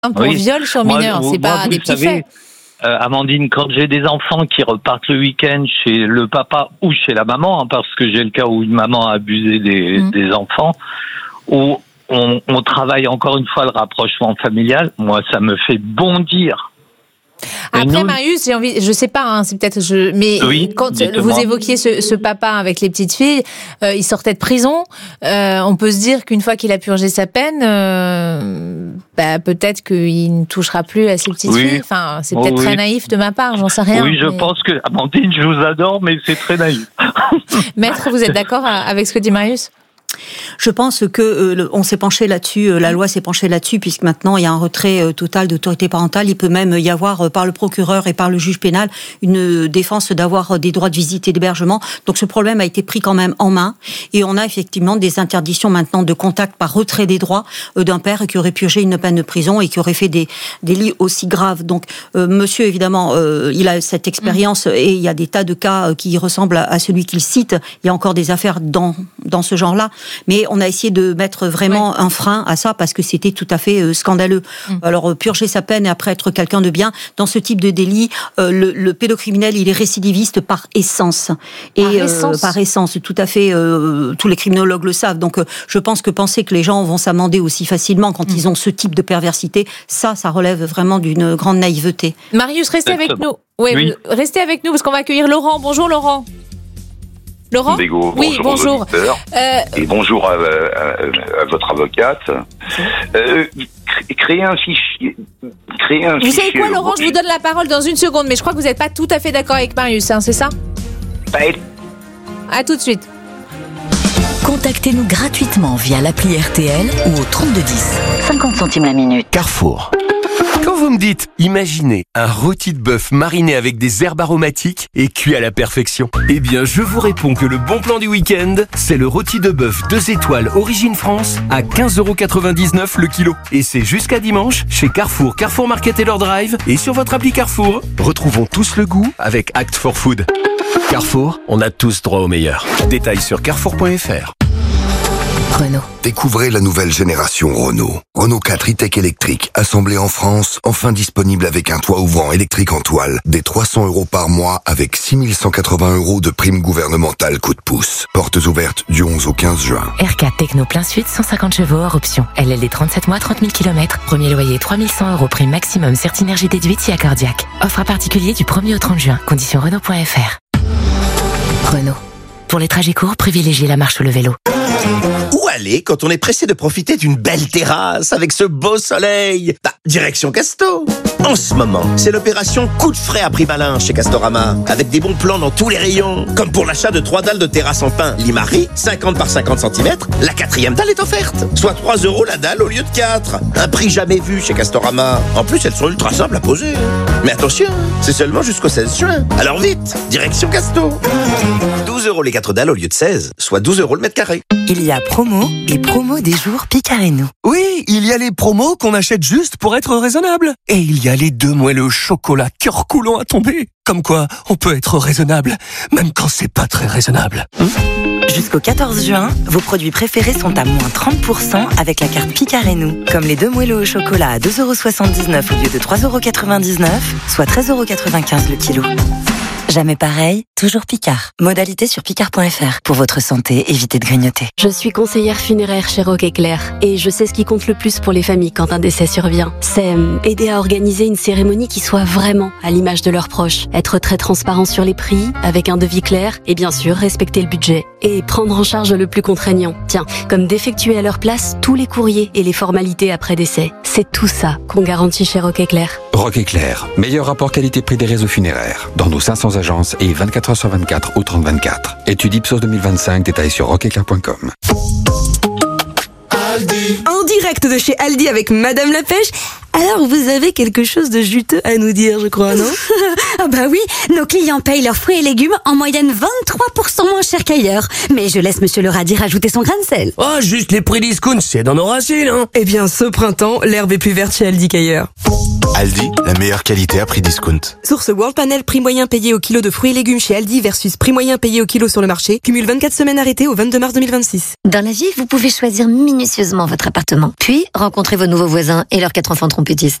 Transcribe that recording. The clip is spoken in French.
Pour viol sur mineur, c'est pas des petits faits. Amandine, quand j'ai des enfants qui repartent le week-end chez le papa ou chez la maman, parce que j'ai le cas où une maman a abusé des enfants, où on travaille encore une fois le rapprochement familial, moi ça me fait bondir. Après, Marius, j'ai envie, je sais pas, c'est peut-être quand vous évoquiez ce papa avec les petites filles, il sortait de prison. On peut se dire qu'une fois qu'il a purgé sa peine, peut-être qu'il ne touchera plus à ses petites filles. Enfin, c'est peut-être très naïf de ma part, j'en sais rien. Oui, je pense que Amandine, je vous adore, mais c'est très naïf. Maître, vous êtes d'accord avec ce que dit Marius ? Je pense que on s'est penché là-dessus, la loi s'est penchée là-dessus, puisque maintenant il y a un retrait total d'autorité parentale. Il peut même y avoir par le procureur et par le juge pénal une défense d'avoir des droits de visite et d'hébergement. Donc ce problème a été pris quand même en main, et on a effectivement des interdictions maintenant de contact par retrait des droits d'un père qui aurait purgé une peine de prison et qui aurait fait des délits aussi graves. Donc monsieur, évidemment, il a cette expérience et il y a des tas de cas qui ressemblent à celui qu'il cite. Il y a encore des affaires dans ce genre-là. Mais on a essayé de mettre vraiment un frein à ça parce que c'était tout à fait scandaleux. Alors, purger sa peine et après être quelqu'un de bien, dans ce type de délit, le pédocriminel, il est récidiviste par essence. Par essence, tout à fait, tous les criminologues le savent. Donc, je pense que penser que les gens vont s'amender aussi facilement quand ils ont ce type de perversité, ça relève vraiment d'une grande naïveté. Marius, restez avec nous. Oui. Restez avec nous parce qu'on va accueillir Laurent. Bonjour Laurent. Laurent ? Bégaud, oui, bonjour. Et bonjour à votre avocate. Créer un fichier. Vous savez quoi, Laurent ? Je vous donne la parole dans une seconde, mais je crois que vous n'êtes pas tout à fait d'accord avec Marius, c'est ça ? À tout de suite. Contactez-nous gratuitement via l'appli RTL ou au 3210. 50 centimes la minute. Carrefour. Quand vous me dites, imaginez un rôti de bœuf mariné avec des herbes aromatiques et cuit à la perfection, eh bien je vous réponds que le bon plan du week-end, c'est le rôti de bœuf 2 étoiles Origine France à 15,99€ le kilo. Et c'est jusqu'à dimanche chez Carrefour, Carrefour Market et leur drive et sur votre appli Carrefour. Retrouvons tous le goût avec Act for Food. Carrefour, on a tous droit au meilleur. Détails sur carrefour.fr. Renault. Découvrez la nouvelle génération Renault. Renault 4 e-tech électrique, assemblé en France, enfin disponible avec un toit ouvrant électrique en toile, des 300€ par mois avec 6180€ de prime gouvernementale coup de pouce. Portes ouvertes du 11 au 15 juin. R4 Techno plein sud, 150 chevaux hors option. LLD 37 mois, 30 000 km. Premier loyer 3100€, prime maximum, Certinergie déduite si accordiaque. Offre à particulier du 1er au 30 juin. Conditions Renault.fr. Renault. Pour les trajets courts, privilégiez la marche ou le vélo. Où aller quand on est pressé de profiter d'une belle terrasse avec ce beau soleil ? Direction Casto. En ce moment, c'est l'opération coup de frais à prix malin chez Castorama, avec des bons plans dans tous les rayons. Comme pour l'achat de 3 dalles de terrasse en pin Limari, 50 par 50 cm, la 4e dalle est offerte. Soit 3€ la dalle au lieu de 4. Un prix jamais vu chez Castorama. En plus, elles sont ultra simples à poser. Mais attention, c'est seulement jusqu'au 16 juin. Alors vite, direction Casto. 12€ les 4 dalles au lieu de 16, soit 12€ le mètre carré. Il y a promo et promo des jours Picard et nous. Oui, il y a les promos qu'on achète juste pour être raisonnable. Et il y a les 2 moelleux chocolat cœur coulant à tomber. Comme quoi, on peut être raisonnable, même quand c'est pas très raisonnable. Jusqu'au 14 juin, vos produits préférés sont à moins 30% avec la carte Picard et nous. Comme les 2 moelleux au chocolat à 2,79€ au lieu de 3,99€, soit 13,95€ le kilo. Jamais pareil, toujours Picard. Modalité sur picard.fr. Pour votre santé, évitez de grignoter. Je suis conseillère funéraire chez Rock Éclair et je sais ce qui compte le plus pour les familles quand un décès survient. C'est aider à organiser une cérémonie qui soit vraiment à l'image de leurs proches. Être très transparent sur les prix, avec un devis clair et bien sûr respecter le budget. Et prendre en charge le plus contraignant. Tiens, comme d'effectuer à leur place tous les courriers et les formalités après décès. C'est tout ça qu'on garantit chez Rock Éclair. Rock Éclair, meilleur rapport qualité-prix des réseaux funéraires. Dans nos 500 agences et 24h/24 au 30/24. Étude Ipsos 2025, détails sur rockeclair.com. En direct de chez Aldi avec Madame la Pêche. Alors, vous avez quelque chose de juteux à nous dire, je crois, non? Ah bah oui, nos clients payent leurs fruits et légumes en moyenne 23% moins cher qu'ailleurs. Mais je laisse Monsieur le radis rajouter son grain de sel. Oh, juste les prix discount, c'est dans nos racines, hein. Eh bien, ce printemps, l'herbe est plus verte chez Aldi qu'ailleurs. Aldi, la meilleure qualité à prix discount. Source World Panel, prix moyen payé au kilo de fruits et légumes chez Aldi versus prix moyen payé au kilo sur le marché. Cumule 24 semaines arrêtées au 22 mars 2026. Dans la vie, vous pouvez choisir minutieusement votre appartement, puis rencontrer vos nouveaux voisins et leurs 4 enfants trompettistes.